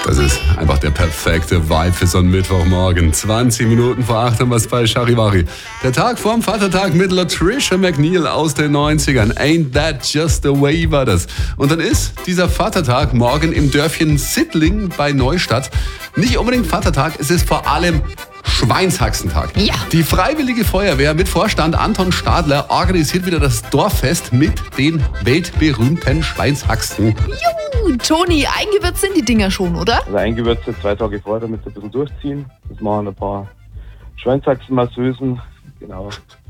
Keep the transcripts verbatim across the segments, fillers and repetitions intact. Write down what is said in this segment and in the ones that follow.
Das ist einfach der perfekte Vibe für so einen Mittwochmorgen. zwanzig Minuten vor acht haben wir es bei Charivari. Der Tag vorm Vatertag mit Latricia McNeil aus den neunzigern. Ain't that just the way war das. Und dann ist dieser Vatertag morgen im Dörfchen Sittling bei Neustadt. Nicht unbedingt Vatertag, es ist vor allem Schweinshaxentag. Ja. Die Freiwillige Feuerwehr mit Vorstand Anton Stadler organisiert wieder das Dorffest mit den weltberühmten Schweinshaxen. Juhu, Toni, eingewürzt sind die Dinger schon, oder? Also eingewürzt jetzt zwei Tage vorher, damit sie ein bisschen durchziehen. Das machen ein paar Schweinshaxen-Masseusen, genau.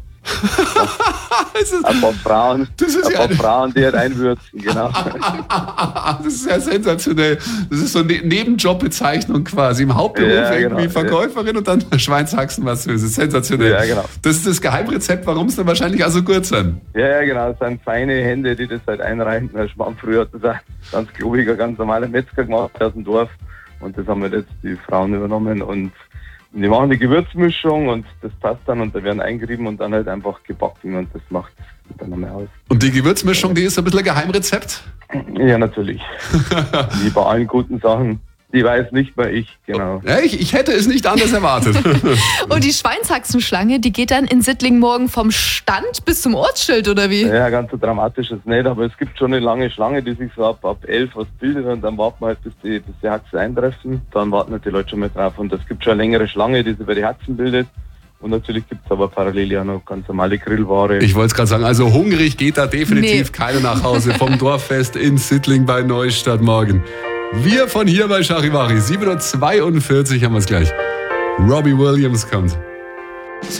Das ist, Ein paar Frauen, das ist ein ja paar eine- Frauen, die halt einwürzen, genau. das ist ja sensationell. Das ist so eine Nebenjobbezeichnung quasi. Im Hauptberuf Ja, genau, irgendwie Verkäuferin und dann Schweinshaxenmasseuse. Sensationell. Ja, genau. Das ist das Geheimrezept, warum es dann wahrscheinlich auch so gut sind. Ja, ja, genau. Das sind feine Hände, die das halt einreichen. Der Schwamm früher hat das auch ganz globiger, ganz normaler Metzger gemacht aus dem Dorf. Und das haben wir jetzt die Frauen übernommen und die machen die Gewürzmischung und das passt dann und da werden eingerieben und dann halt einfach gebacken und das macht dann nochmal aus. Und die Gewürzmischung, die ist ein bisschen ein Geheimrezept? Ja, natürlich. Wie bei allen guten Sachen. Die weiß nicht mal ich, genau. Ja, ich, ich hätte es nicht anders erwartet. Und die Schweinshaxenschlange, die geht dann in Sittling morgen vom Stand bis zum Ortsschild, oder wie? Ja, ganz so dramatisch ist es nicht, aber es gibt schon eine lange Schlange, die sich so ab, ab elf was bildet und dann warten wir halt, bis die, bis die Haxen eintreffen. Dann warten halt die Leute schon mal drauf und es gibt schon eine längere Schlange, die sich bei den Haxen bildet. Und natürlich gibt es aber parallel ja noch ganz normale Grillware. Ich wollte es gerade sagen, also hungrig geht da definitiv Nee. keiner nach Hause vom Dorffest in Sittling bei Neustadt morgen. Wir von hier bei Charivari, sieben Uhr zweiundvierzig haben wir es gleich. Robbie Williams kommt.